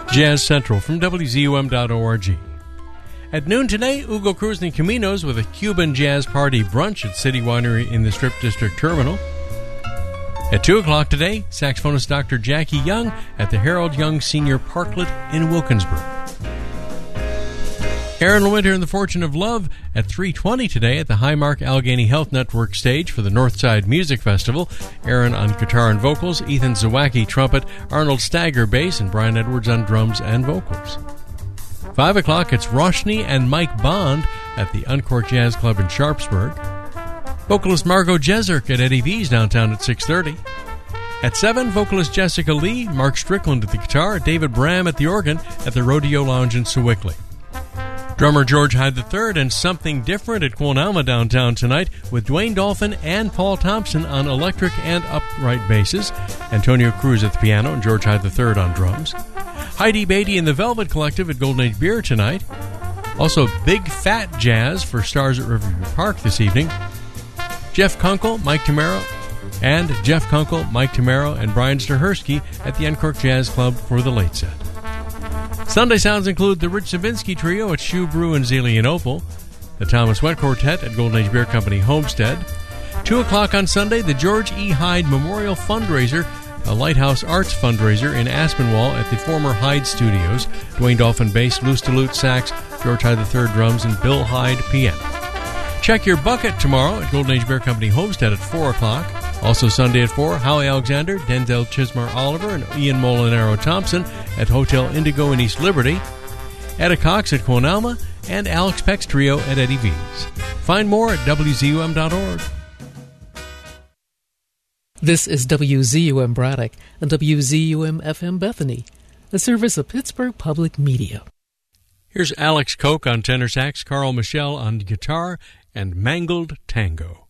Jazz Central from WZUM.org. At noon today, Hugo Cruz and Caminos with a Cuban jazz party brunch at City Winery in the Strip District Terminal. At 2 o'clock today, saxophonist Dr. Jackie Young at the Harold Young Senior Parklet in Wilkinsburg. Aaron LeWinter and the Fortune of Love at 3:20 today at the Highmark Allegheny Health Network stage for the Northside Music Festival. Aaron on guitar and vocals, Ethan Zawacki trumpet, Arnold Stagger bass, and Brian Edwards on drums and vocals. 5 o'clock, it's Roshni and Mike Bond at the Uncork Jazz Club in Sharpsburg. Vocalist Margot Jeserk at Eddie V's downtown at 6:30. At 7, vocalist Jessica Lee, Mark Strickland at the guitar, David Bram at the organ at the Rodeo Lounge in Sewickley. Drummer George Hyde III and Something Different at Quonalma downtown tonight with Dwayne Dolphin and Paul Thompson on electric and upright basses, Antonio Cruz at the piano and George Hyde III on drums. Heidi Beatty and the Velvet Collective at Golden Age Beer tonight. Also Big Fat Jazz for Stars at Riverview Park this evening. Jeff Kunkel, Mike Tamaro, and Brian Stahersky at the Uncork Jazz Club for the late set. Sunday sounds include the Rich Savinsky Trio at Shoe Brew in Zelienople, the Thomas Wet Quartet at Golden Age Beer Company Homestead. 2 o'clock on Sunday, the George E. Hyde Memorial Fundraiser, a Lighthouse Arts fundraiser in Aspinwall at the former Hyde Studios. Dwayne Dolphin bass, Lou Staloot sax, George Hyde III drums, and Bill Hyde piano. Check your bucket tomorrow at Golden Age Beer Company Homestead at 4 o'clock. Also Sunday at 4, Howie Alexander, Denzel Chismar Oliver, and Ian Molinaro Thompson at Hotel Indigo in East Liberty. Etta Cox at Quonalma, and Alex Peck's Trio at Eddie V's. Find more at WZUM.org. This is WZUM Braddock and WZUM FM Bethany, a service of Pittsburgh Public Media. Here's Alex Koch on tenor sax, Carl Michel on guitar, and Mangled Tango.